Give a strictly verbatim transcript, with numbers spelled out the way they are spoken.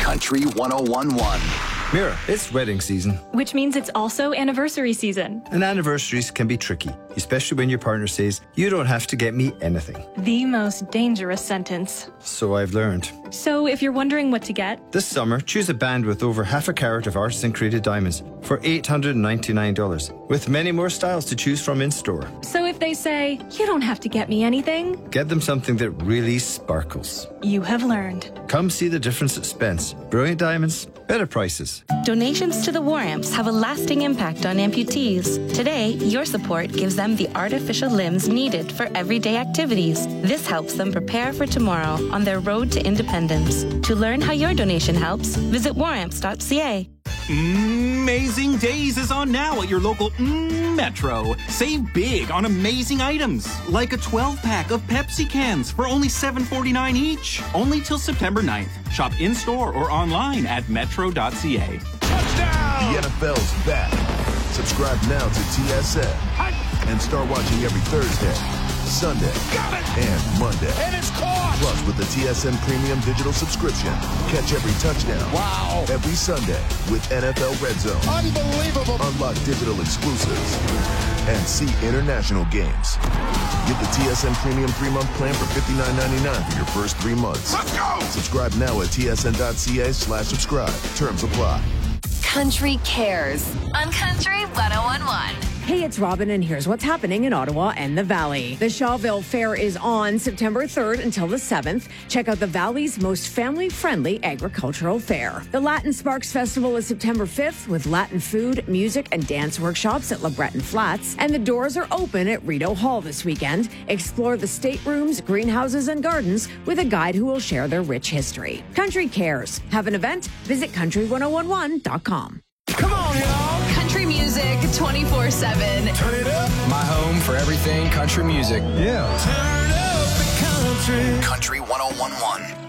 Country one oh one one. Mira, it's wedding season. Which means it's also anniversary season. And anniversaries can be tricky, especially when your partner says, you don't have to get me anything. The most dangerous sentence. So I've learned. So if you're wondering what to get, this summer, choose a band with over half a carat of artisan created diamonds for eight hundred ninety-nine dollars, with many more styles to choose from in store. So if they say, you don't have to get me anything, get them something that really sparkles. You have learned. Come see the difference at Spence. Brilliant diamonds, better prices. Donations to the War Amps have a lasting impact on amputees. Today, your support gives them the artificial limbs needed for everyday activities. This helps them prepare for tomorrow on their road to independence. To learn how your donation helps, visit war amps dot c a. Amazing Days is on now at your local mm, Metro. Save big on amazing items, like a twelve pack of Pepsi cans for only seven forty-nine each. Only till September ninth. Shop in-store or online at metro dot c a. Touchdown! The N F L's back. Subscribe now to T S N and start watching every Thursday, Sunday, and Monday. And it's caught! Plus, with the T S N Premium Digital subscription, catch every touchdown. Wow! Every Sunday with N F L Red Zone. Unbelievable! Unlock digital exclusives and see international games. Get the T S N Premium three-month plan for fifty-nine ninety-nine for your first three months. Let's go! Subscribe now at T S N dot C A slash subscribe. Terms apply. Country Cares on Country one oh one one. Hey, it's Robin, and here's what's happening in Ottawa and the Valley. The Shawville Fair is on September third until the seventh. Check out the Valley's most family-friendly agricultural fair. The Latin Sparks Festival is September fifth with Latin food, music, and dance workshops at LeBreton Flats. And the doors are open at Rideau Hall this weekend. Explore the staterooms, greenhouses, and gardens with a guide who will share their rich history. Country Cares. Have an event? Visit country one oh one one dot com. Come on, y'all! Country music twenty-four seven. Turn it up! My home for everything country music. Yeah. Turn up the country. Country one oh one one.